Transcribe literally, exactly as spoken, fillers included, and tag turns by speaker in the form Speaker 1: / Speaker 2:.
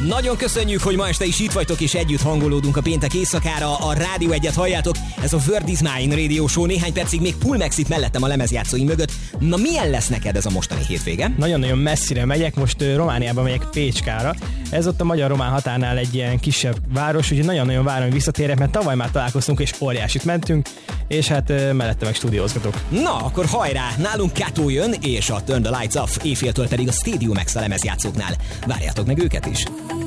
Speaker 1: Nagyon köszönjük, hogy ma este is itt vagytok, és együtt hangolódunk a péntek éjszakára. A Rádió egyet halljátok, ez a World is Mine Radio Show. Néhány percig még Pulmex itt mellettem a lemezjátszóim mögött. Na, milyen lesz neked ez a mostani hétvége?
Speaker 2: Nagyon-nagyon messzire megyek, most uh, Romániába megyek, Pécskára. Ez ott a magyar-román határnál egy ilyen kisebb város, úgyhogy nagyon-nagyon várom, hogy visszatérek, mert tavaly már találkoztunk, és óriásit mentünk, és hát uh, mellette meg stúdiózgatok.
Speaker 1: Na, akkor hajrá! Nálunk Kato jön, és a Turn the Lights Off, éjféltől pedig a Stadium X a lemezjátszóknál. Várjátok meg őket is!